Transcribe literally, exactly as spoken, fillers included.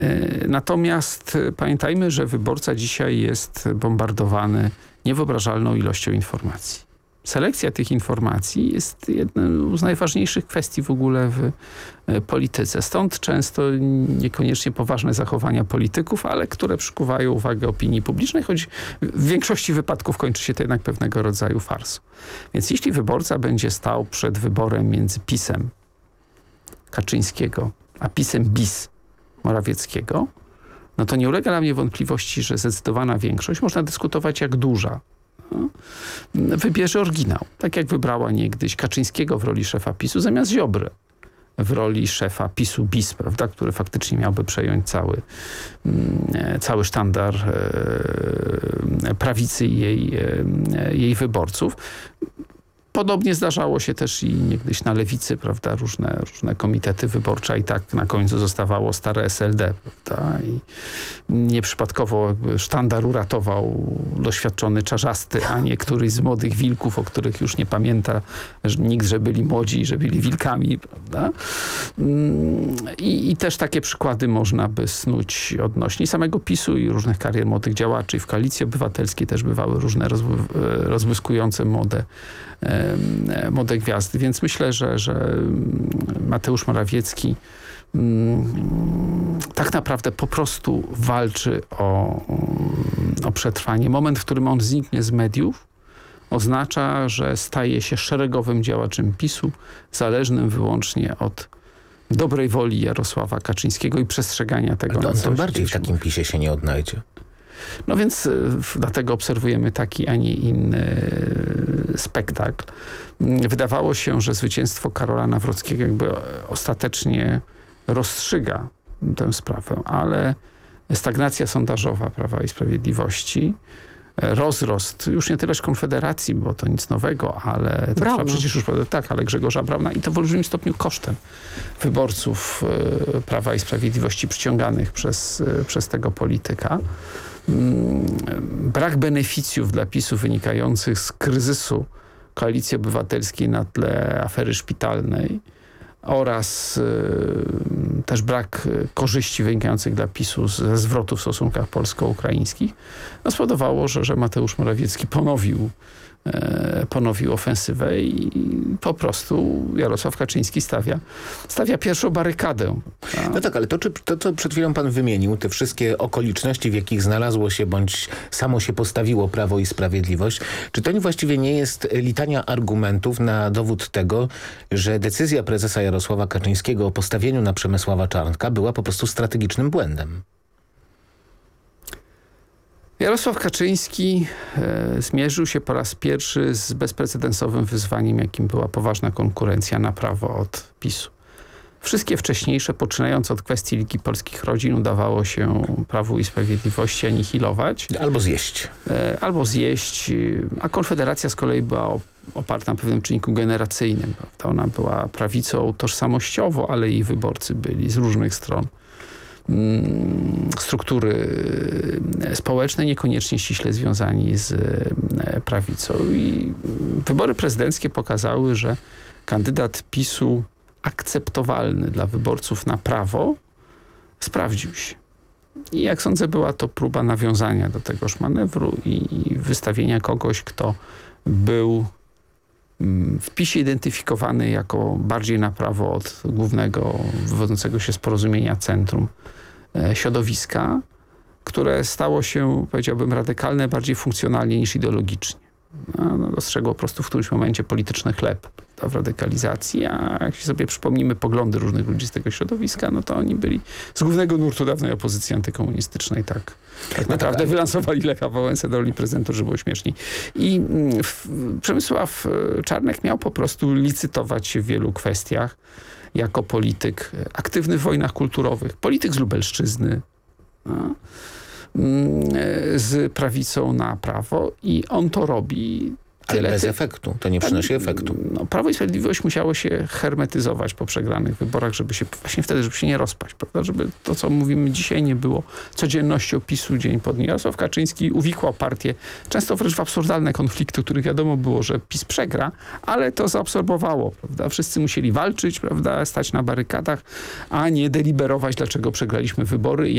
Natomiast pamiętajmy, że wyborca dzisiaj jest bombardowany niewyobrażalną ilością informacji. Selekcja tych informacji jest jedną z najważniejszych kwestii w ogóle w polityce. Stąd często niekoniecznie poważne zachowania polityków, ale które przykuwają uwagę opinii publicznej, choć w większości wypadków kończy się to jednak pewnego rodzaju farsą. Więc jeśli wyborca będzie stał przed wyborem między PiS-em Kaczyńskiego, a PiS-em bis Morawieckiego, no to nie ulega dla mnie wątpliwości, że zdecydowana większość, można dyskutować jak duża, no, wybierze oryginał. Tak jak wybrała niegdyś Kaczyńskiego w roli szefa PiS-u zamiast Ziobry w roli szefa PiS-u bis, prawda, który faktycznie miałby przejąć cały, cały sztandar prawicy i jej, jej wyborców. Podobnie zdarzało się też i niegdyś na lewicy, prawda, różne, różne komitety wyborcze i tak na końcu zostawało stare S L D, prawda, i nieprzypadkowo jakby sztandar uratował doświadczony Czarzasty, a nie któryś z młodych wilków, o których już nie pamięta że nikt, że byli młodzi, że byli wilkami, prawda. I, i też takie przykłady można by snuć odnośnie samego PiS-u i różnych karier młodych działaczy. W Koalicji Obywatelskiej też bywały różne rozbły- rozbłyskujące młode młode gwiazdy. Więc myślę, że, że Mateusz Morawiecki mm, tak naprawdę po prostu walczy o, o przetrwanie. Moment, w którym on zniknie z mediów, oznacza, że staje się szeregowym działaczem PiS-u, zależnym wyłącznie od dobrej woli Jarosława Kaczyńskiego i przestrzegania tego. Ale on tym bardziej w takim PiS-ie się nie odnajdzie. No więc y, dlatego obserwujemy taki, a nie inny spektakl. Wydawało się, że zwycięstwo Karola Nawrockiego jakby ostatecznie rozstrzyga tę sprawę, ale stagnacja sondażowa Prawa i Sprawiedliwości, rozrost już nie tyleż Konfederacji, bo to nic nowego, ale to trwa przecież już tak, ale Grzegorza Brauna i to w olbrzymim stopniu kosztem wyborców y, Prawa i Sprawiedliwości przyciąganych przez, y, przez tego polityka. Brak beneficjów dla PiS-u wynikających z kryzysu Koalicji Obywatelskiej na tle afery szpitalnej oraz y, też brak korzyści wynikających dla PiS-u ze zwrotu w stosunkach polsko-ukraińskich no spowodowało, że, że Mateusz Morawiecki ponowił e, ponowił ofensywę i po prostu Jarosław Kaczyński stawia, stawia pierwszą barykadę. A... No tak, ale to, czy, to, co przed chwilą pan wymienił, te wszystkie okoliczności, w jakich znalazło się bądź samo się postawiło Prawo i Sprawiedliwość, czy to właściwie nie jest litania argumentów na dowód tego, że decyzja prezesa Jarosława Kaczyńskiego o postawieniu na Przemysława Czarnka była po prostu strategicznym błędem? Jarosław Kaczyński e, zmierzył się po raz pierwszy z bezprecedensowym wyzwaniem, jakim była poważna konkurencja na prawo od PiS-u. Wszystkie wcześniejsze, poczynając od kwestii Ligi Polskich Rodzin, udawało się Prawu i Sprawiedliwości anihilować. Albo zjeść. E, albo zjeść, a Konfederacja z kolei była oparta na pewnym czynniku generacyjnym. Prawda? Ona była prawicą tożsamościowo, ale jej wyborcy byli z różnych stron struktury społeczne, niekoniecznie ściśle związani z prawicą. I wybory prezydenckie pokazały, że kandydat PiS-u akceptowalny dla wyborców na prawo sprawdził się. I jak sądzę, była to próba nawiązania do tegoż manewru i wystawienia kogoś, kto był w PiS-ie identyfikowany jako bardziej na prawo od głównego wywodzącego się z Porozumienia Centrum e, środowiska, które stało się, powiedziałbym, radykalne bardziej funkcjonalnie niż ideologicznie. No, no, dostrzegło po prostu w którymś momencie polityczny chleb w radykalizacji, a jak się sobie przypomnimy poglądy różnych ludzi z tego środowiska, no to oni byli z głównego nurtu dawnej opozycji antykomunistycznej, tak, tak no naprawdę tak. Wylansowali Lecha Wałęsę do roli prezydenta, żeby było śmieszniej. I w, Przemysław Czarnek miał po prostu licytować się w wielu kwestiach jako polityk aktywny w wojnach kulturowych, polityk z Lubelszczyzny, no, z prawicą na prawo i on to robi. Ale bez ty... efektu. To nie przynosi tak, efektu. No, Prawo i Sprawiedliwość musiało się hermetyzować po przegranych wyborach, żeby się właśnie wtedy, żeby się nie rozpaść, prawda? Żeby to, co mówimy dzisiaj, nie było codziennością PiS-u dzień po dniu. Jarosław Kaczyński uwikłał partię często wręcz w absurdalne konflikty, których wiadomo było, że PiS przegra, ale to zaabsorbowało, prawda? Wszyscy musieli walczyć, prawda? Stać na barykadach, a nie deliberować, dlaczego przegraliśmy wybory.